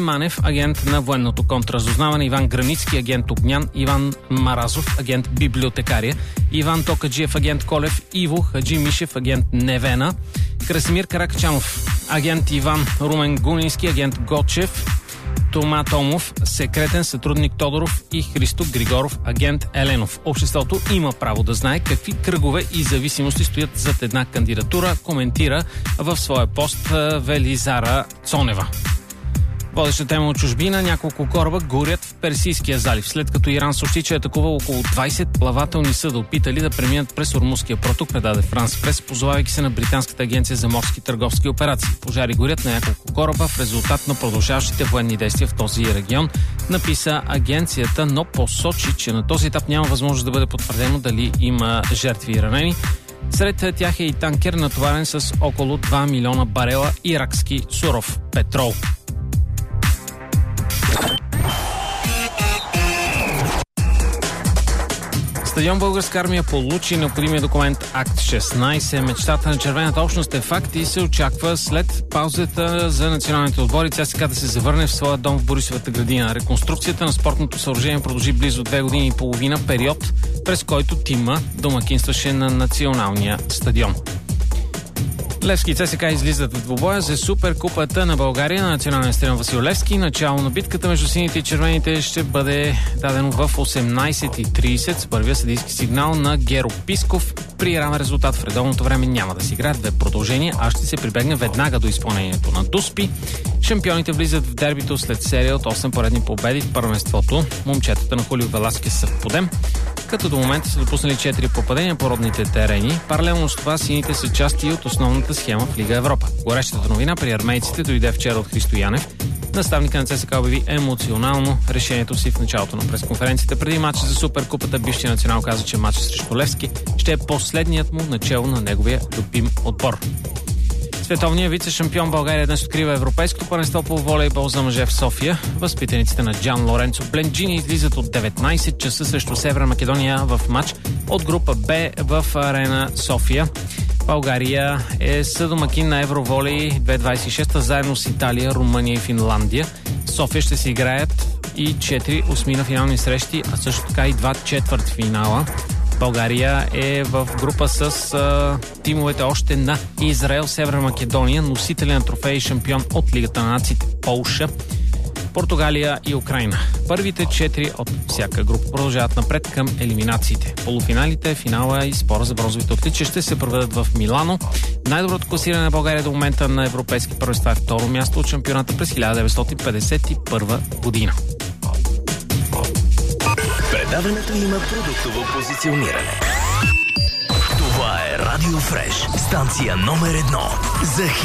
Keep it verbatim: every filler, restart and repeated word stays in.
Манев, агент на военното контразузнаване, Иван Границки, агент Огнян, Иван Маразов, агент библиотекария, Иван Токаджиев, агент Колев, Иво Хаджи Мишев, агент Невена, Красимир Каракачанов, агент Иван Румен Гунински, агент Гочев, Тома Томов, секретен сътрудник Тодоров и Христо Григоров, агент Еленов. Обществото има право да знае какви кръгове и зависимости стоят зад една кандидатура, коментира в своя пост Велизара Цонева. Водеща тема от чужбина, няколко кораба горят в Персийския залив, след като Иран съобщи, че е атакувал около двайсет плавателни съда, опитали да преминат през Ормузския проток, предаде Франс Прес, позовавайки се на Британската агенция за морски търговски операции. Пожари горят на няколко кораба в резултат на продължаващите военни действия в този регион, написа агенцията, но посочи, че на този етап няма възможност да бъде потвърдено дали има жертви и ранени. Сред тях е и танкер, натоварен с около два милиона барела иракски суров петрол. Стадион Българска армия получи необходимия документ Акт шестнайсет. Мечтата на червената общност е факт и се очаква след паузата за националните отбори ЦСКА да се завърне в своя дом в Борисовата градина. Реконструкцията на спортното съоръжение продължи близо две години и половина, период, през който тима домакинстваше на националния стадион. Левски и ЦСКА излизат в двубоя за Суперкупата на България на националния стадион Васил Левски. Начало на битката между сините и червените ще бъде дадено в осемнайсет и трийсет с първия съдийски сигнал на Геро Писков. При равен резултат в редовното време няма да си играят две продължения, а ще се прибегне веднага до изпълнението на Дуспи. Шампионите влизат в дербито след серия от осем поредни победи в първенството. Момчетата на Хулио Веласкес са в подем, като до момента са допуснали четири попадения по родните терени. Паралелно с това сините са части от основната схема в Лига Европа. Горещата новина при армейците дойде вчера от Христо Янев. Наставника на ЦСКА обяви емоционално решението си в началото на пресконференцията. Преди матча за Суперкупата бившия национал каза, че матчът срещу Левски ще е последният му начало на неговия любим отбор. Световният вице-шампион България днес открива европейското първенство по волейбол за мъже в София. Възпитаниците на Джан Лоренцо Бленджини излизат от деветнайсет часа срещу Северна Македония в матч от група Б в Арена София. България е съдомакин на Евроволей две хиляди двайсет и шеста заедно с Италия, Румъния и Финландия. В София ще се играят и четири осмина финални срещи, а също така и два четвърт финала. България е в група с а, тимовете още на Израел, Северна Македония, носители на трофей и шампион от Лигата на нациите Полша, Португалия и Украйна. Първите четири от всяка група продължават напред към елиминациите. Полуфиналите, финала и спора за бронзовите отличия ще се проведат в Милано. Най-доброто класиране на България до момента на европейски първенства е второ място от шампионата през хиляда деветстотин петдесет и първа година. Предаването има продуктово позициониране. Това е Радио Фреш, станция номер едно за